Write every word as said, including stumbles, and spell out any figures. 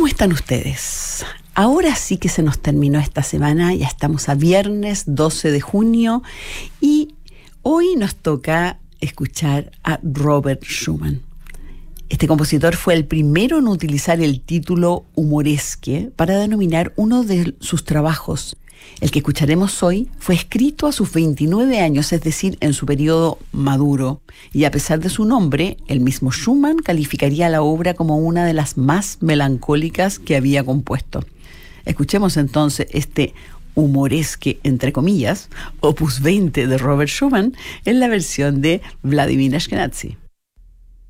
¿Cómo están ustedes? Ahora sí que se nos terminó esta semana, ya estamos a viernes doce de junio y hoy nos toca escuchar a Robert Schumann. Este compositor fue el primero en utilizar el título humoresque para denominar uno de sus trabajos. El que escucharemos hoy fue escrito a sus veintinueve años, es decir, en su periodo maduro, y a pesar de su nombre, el mismo Schumann calificaría la obra como una de las más melancólicas que había compuesto. Escuchemos entonces este humoresque, entre comillas, opus veinte de Robert Schumann, en la versión de Vladimir Ashkenazy.